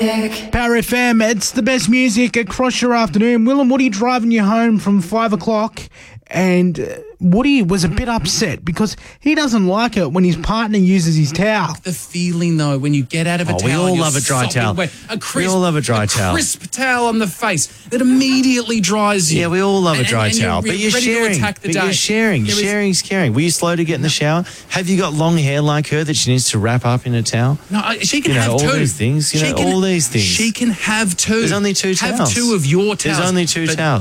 Power FM, it's the best music across your afternoon. Will and Woody driving you home from 5 o'clock, and Woody was a bit upset because he doesn't like it when his partner uses his towel. The feeling, though, when you get out of a towel. We all and you're love a dry sopping towel. wet. We all love a dry towel. A crisp towel on the face that immediately dries you. Yeah, we all love a dry towel. But you're ready to sharing. attack the But day. you're sharing. Sharing's caring. Were you slow to get in the shower? Have you got long hair like her that she needs to wrap up in a towel? No, she can have all two. these things. All these things. She can have two. There's only two towels. Have two of your towels. There's only two towels.